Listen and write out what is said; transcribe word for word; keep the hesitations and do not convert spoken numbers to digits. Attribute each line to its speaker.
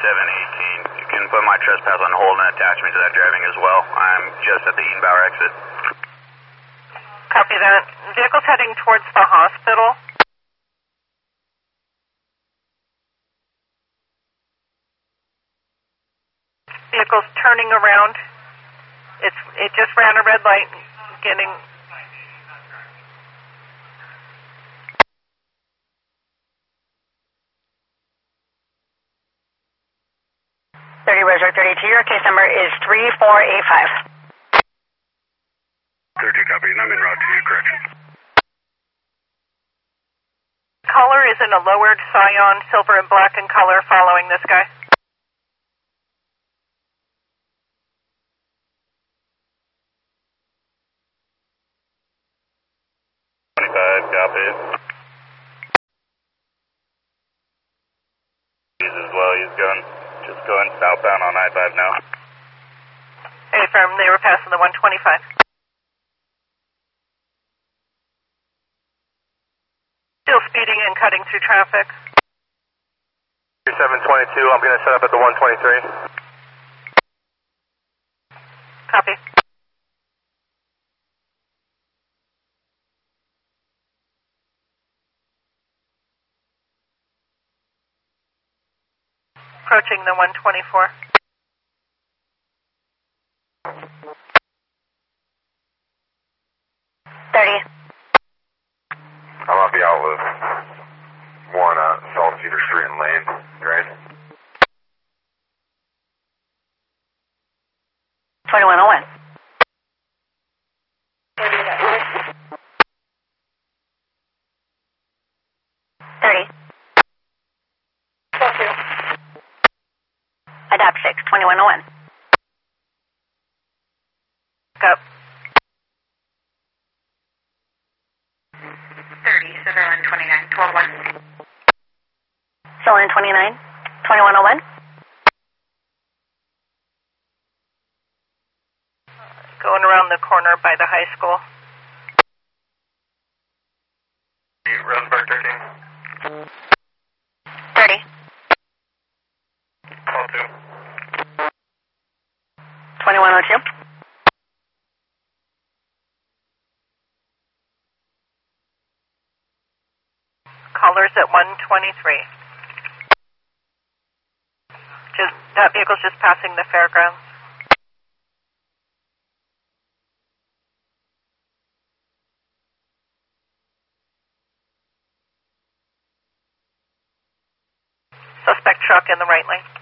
Speaker 1: seven eighteen. You can put my trespass on hold and attach me to that driving as well. I'm just at the Edenbauer exit.
Speaker 2: Copy that. Vehicle's heading towards the hospital. Vehicle's turning around. It's it just ran a red light, getting.
Speaker 3: thirty Reservoir thirty-two, your case number is three four eight five.
Speaker 1: thirty copy, and I'm en route to you, correction.
Speaker 2: Caller is in a lowered Scion, silver and black in color, following this guy.
Speaker 1: twenty-five, copy. He's as well, he's going, just going southbound on I five now.
Speaker 2: Hey, firm, they were passing the one twenty-five. Still speeding and cutting through traffic.
Speaker 4: seven twenty-two, I'm going to set up at the one twenty-three.
Speaker 2: Copy. Approaching the one twenty-four.
Speaker 3: thirty.
Speaker 4: I'm off the outlet. One, uh, Saltpeter Street and Lane, right?
Speaker 3: twenty-one oh one. thirty. Adopt six, twenty-one oh one.
Speaker 2: Go.
Speaker 3: thirty, Sutherland twenty-nine, twelve one. Sutherland twenty-nine, twenty-one oh one.
Speaker 2: Going around the corner by the high school.
Speaker 4: Rosenberg thirteen.
Speaker 3: thirty.
Speaker 4: Call two.
Speaker 3: twenty-one oh two.
Speaker 2: Callers at one twenty-three. Just, that vehicle's just passing the fairgrounds. Suspect truck in the right lane.